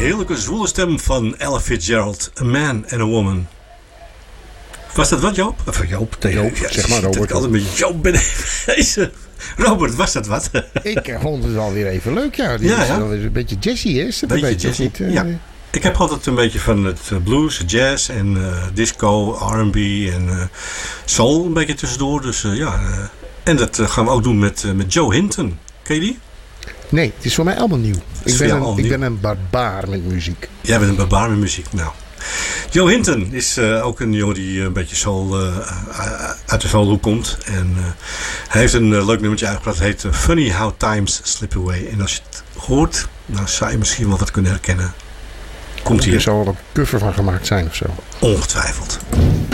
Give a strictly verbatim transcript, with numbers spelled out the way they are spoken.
heerlijke zwoele stem van Ella Fitzgerald. A Man and a Woman. Was dat wat, Joop? Of Joop, de Joop, ja, zeg maar Robert. Dat ik altijd met Joop ben even. Robert, was dat wat? Ik vond het alweer even leuk, ja. Die ja, is ja. wel weer een beetje jazzy, is het? Beetje een beetje jazzy, niet, uh, ja. Ik heb altijd een beetje van het blues, jazz en uh, disco, R en B en uh, soul een beetje tussendoor. Dus uh, ja, uh, en dat uh, gaan we ook doen met, uh, met Joe Hinton. Ken je die? Nee, het is voor mij allemaal nieuw. Ik ben, een, ik ben een barbaar met muziek. Jij bent een barbaar met muziek, nou. Joe Hinton is uh, ook een jongen die een beetje soul, uh, uit de soulhoek komt. En uh, hij heeft een uh, leuk nummertje uitgebracht. Het heet uh, Funny How Times Slip Away. En als je het hoort, dan zou je misschien wel wat kunnen herkennen. Komt hier. Er zal wel een cover van gemaakt zijn of zo. Ongetwijfeld.